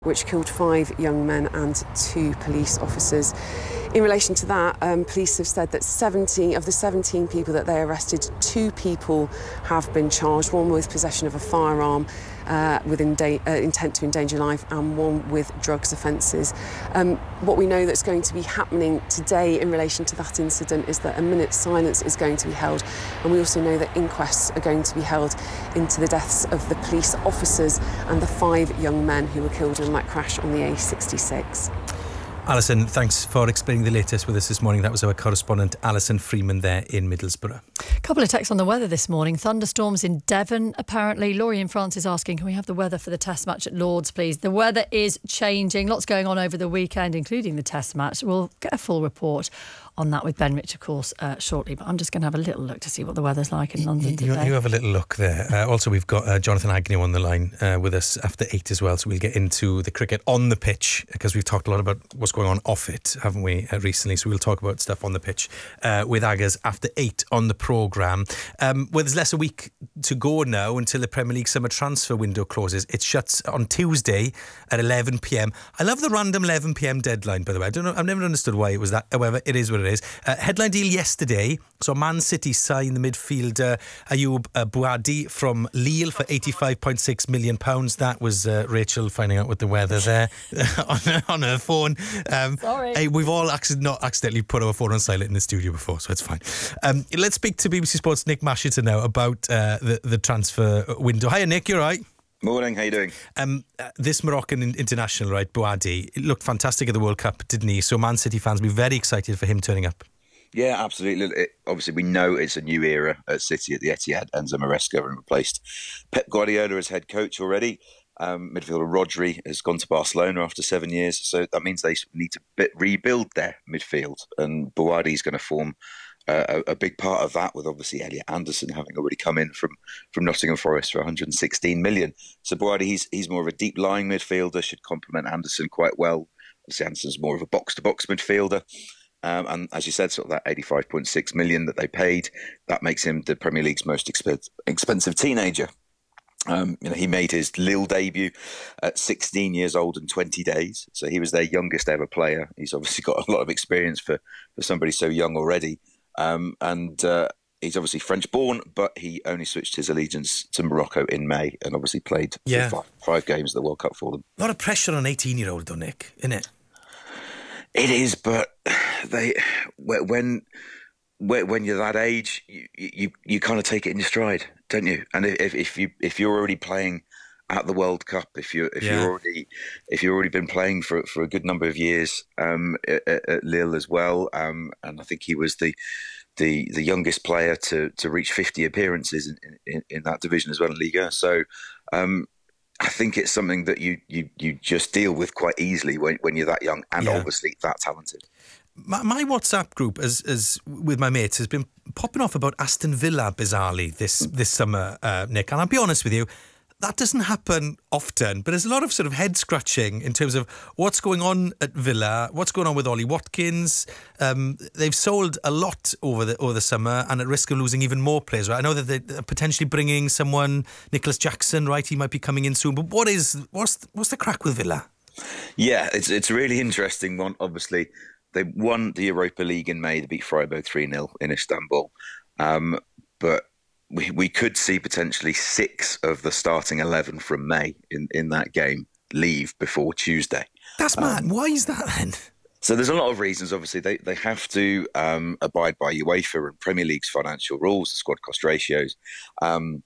which killed 5 young men and 2 police officers. In relation to that, police have said that 17 of the 17 people that they arrested, 2 people have been charged, one with possession of a firearm with intent to endanger life and one with drugs offences. What we know that's going to be happening today in relation to that incident is that a minute's silence is going to be held, and we also know that inquests are going to be held into the deaths of the police officers and the 5 young men who were killed in that crash on the A66. Alison, thanks for explaining the latest with us this morning. That was our correspondent Alison Freeman there in Middlesbrough. A couple of texts on the weather this morning. Thunderstorms in Devon, apparently. Laurie in France is asking, can we have the weather for the Test match at Lords, please? The weather is changing. Lots going on over the weekend, including the Test match. We'll get a full report on that with Ben Rich, of course, shortly. But I'm just going to have a little look to see what the weather's like in London today. You have a little look there. Also, we've got Jonathan Agnew on the line with us after 8 as well. So we'll get into the cricket on the pitch, because we've talked a lot about what's going on off it, haven't we, recently? So we'll talk about stuff on the pitch with Aggers after 8 on the programme. Well, there's less a week to go now until the Premier League summer transfer window closes. It shuts on Tuesday at 11 p.m. I love the random 11 p.m. deadline, by the way. I don't know, I've never understood why it was that. However, it is what it is. Headline deal yesterday. So Man City signed the midfielder Ayoub Bouadi from Lille for £85.6 million. That was Rachel finding out what the weather there on her phone. Sorry. Hey, we've all not accidentally put our phone on silent in the studio before, so it's fine. Let's speak to BBC Sports' Nick Masheter now about the transfer window. Hiya, Nick, you all right? Morning, how you doing? This Moroccan international, right, Bouadi, looked fantastic at the World Cup, didn't he? So Man City fans will be very excited for him turning up. Yeah, absolutely. Obviously, we know it's a new era at City at the Etihad. Enzo Maresca having replaced Pep Guardiola as head coach already. Midfielder Rodri has gone to Barcelona after 7 years, so that means they need to rebuild their midfield, and Bouadi is going to form a big part of that, with obviously Elliot Anderson having already come in from Nottingham Forest for 116 million. So Bouadi, he's more of a deep lying midfielder, should complement Anderson quite well. Obviously Anderson's more of a box to box midfielder. And as you said, sort of that 85.6 million that they paid, that makes him the Premier League's most expensive teenager. He made his Lille debut at 16 years old and 20 days. So he was their youngest ever player. He's obviously got a lot of experience for somebody so young already. He's obviously French born, but he only switched his allegiance to Morocco in May and obviously played five games of the World Cup for them. A lot of pressure on an 18-year-old though, Nick, isn't it? It is, but when you're that age, you kind of take it in your stride, don't you? And if you're already playing at the World Cup, if you've already been playing for a good number of years at Lille as well, and I think he was the youngest player to reach 50 appearances in that division as well in Liga. So I think it's something that you just deal with quite easily when you're that young and obviously that talented. My WhatsApp group, as with my mates, has been popping off about Aston Villa bizarrely this summer, Nick. And I'll be honest with you, that doesn't happen often, but there's a lot of sort of head scratching in terms of what's going on at Villa, what's going on with Ollie Watkins. They've sold a lot over the summer and at risk of losing even more players, right? I know that they're potentially bringing someone, Nicholas Jackson, right? He might be coming in soon. But what's the crack with Villa? Yeah, it's a really interesting one. Obviously, they won the Europa League in May. They beat Freiburg 3-0 in Istanbul. But we could see potentially 6 of the starting 11 from May in that game leave before Tuesday. That's mad. Why is that then? So there's a lot of reasons. Obviously, they have to abide by UEFA and Premier League's financial rules, the squad cost ratios. And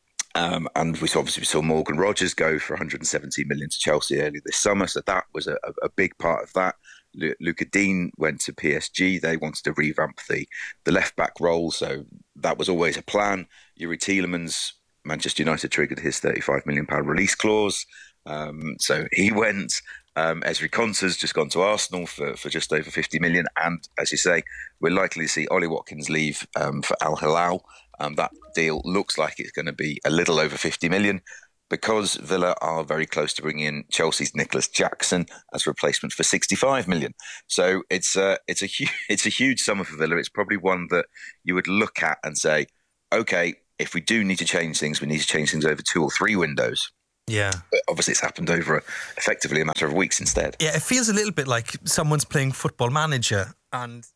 we saw Morgan Rogers go for 170 million to Chelsea earlier this summer. So that was a big part of that. Luca Dean went to PSG. They wanted to revamp the left-back role, so that was always a plan. Yuri Tielemans, Manchester United triggered his £35 million release clause, so he went. Ezri Konsa's just gone to Arsenal for just over 50 million, and as you say, we're likely to see Ollie Watkins leave for Al Hilal. That deal looks like it's going to be a little over 50 million. Because Villa are very close to bringing in Chelsea's Nicholas Jackson as replacement for 65 million. So it's a huge summer for Villa. It's probably one that you would look at and say, okay, if we do need to change things, we need to change things over 2 or 3 windows. Yeah. But obviously it's happened over effectively a matter of weeks instead. Yeah, it feels a little bit like someone's playing Football Manager and